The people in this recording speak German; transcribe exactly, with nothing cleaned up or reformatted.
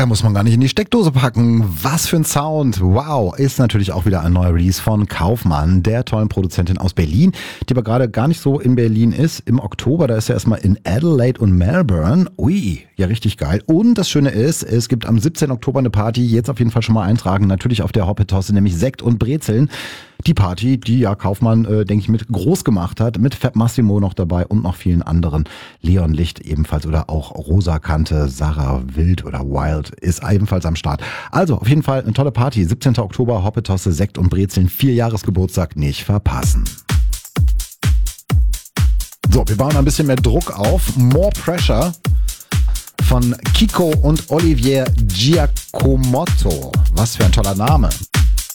muss man gar nicht in die Steckdose packen. Was für ein Sound. Wow, ist natürlich auch wieder ein neuer Release von Kaufmann, der tollen Produzentin aus Berlin, die aber gerade gar nicht so in Berlin ist. Im Oktober, da ist er erstmal in Adelaide und Melbourne. Ui, ja richtig geil. Und das Schöne ist, es gibt am siebzehnten Oktober eine Party, jetzt auf jeden Fall schon mal eintragen, natürlich auf der Hoppetosse, nämlich Sekt und Brezeln. Die Party, die ja Kaufmann, äh, denke ich, mit groß gemacht hat, mit Fab Massimo noch dabei und noch vielen anderen. Leon Licht ebenfalls oder auch Rosa Kante, Sarah Wild oder Wild ist ebenfalls am Start. Also auf jeden Fall eine tolle Party. siebzehnten Oktober, Hoppetosse, Sekt und Brezeln, vier Jahresgeburtstag, nicht verpassen. So, wir bauen ein bisschen mehr Druck auf. More Pressure von Kiko und Olivier Giacomotto. Was für ein toller Name.